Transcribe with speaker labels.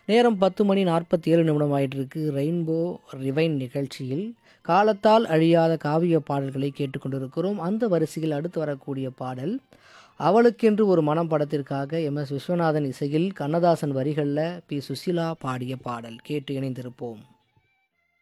Speaker 1: நேரம் 10:47 ஆயிட்டிருக்கு. ரெயின்போ ரிவைன் நிகழ்ச்சியில் காலத்தால் அழியாத காவிய பாடல்களை கேட்டுக்கொண்டிருக்கிறோம். அந்த வரிசையில் அடுத்து வரக்கூடிய பாடல் அவளுக்கென்று ஒரு மனம் படத்திற்காக MS விஸ்வநாதன் இசையில் கண்ணதாசன் வரிகளில் பி. சுசீலா பாடிய பாடல். கேட்டு இணைந்திருப்போம்.